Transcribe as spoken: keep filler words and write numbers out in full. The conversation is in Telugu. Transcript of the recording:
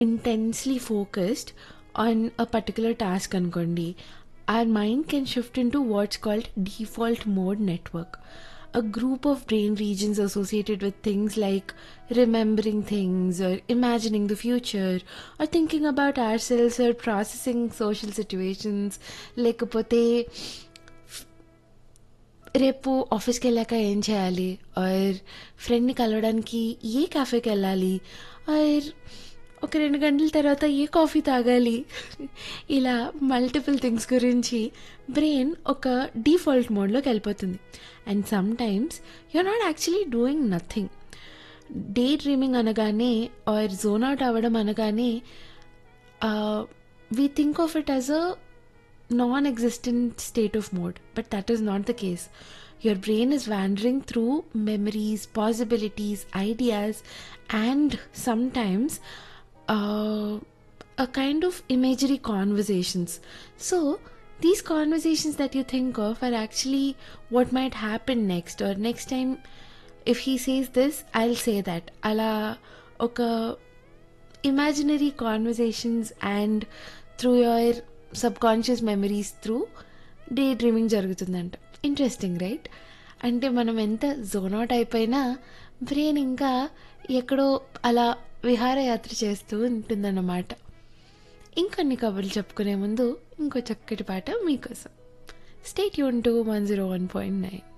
intensely focused on a particular task ankondi, our mind can shift into what's called default mode network, a group of brain regions associated with things like remembering things or imagining the future or thinking about ourselves or processing social situations. లేకపోతే రేపు ఆఫీస్కి వెళ్ళాక ఏం చేయాలి, ఆర్ ఫ్రెండ్ని కలవడానికి ఏ క్యాఫేకి వెళ్ళాలి, ఆర్ ఒక రెండు గంటల తర్వాత ఏ కాఫీ తాగాలి, ఇలా మల్టిపుల్ థింగ్స్ గురించి బ్రెయిన్ ఒక డిఫాల్ట్ మోడ్లోకి వెళ్ళిపోతుంది. And some times you're not actually doing nothing. Day dreaming అనగానే ఆర్ జోన్ అవుట్ అవ్వడం అనగానే we think of it as a non-existent state of mode, but that is not the case. Your brain is wandering through memories, possibilities, ideas, and sometimes uh, a kind of imagery conversations. So these conversations that you think of are actually what might happen next, or next time if he says this, I'll say that. Ala oka imaginary conversations and through your subconscious memories through day dreaming జరుగుతుందంట. Interesting right? అంటే మనం ఎంత జోన్ అవుట్ అయిపోయినా బ్రెయిన్ ఇంకా ఎక్కడో అలా విహారయాత్ర చేస్తూ ఉంటుందన్నమాట. ఇంకొన్ని కబుర్లు చెప్పుకునే ముందు ఇంకో చక్కటి పాట మీకోసం. Stay tune to one zero one point nine.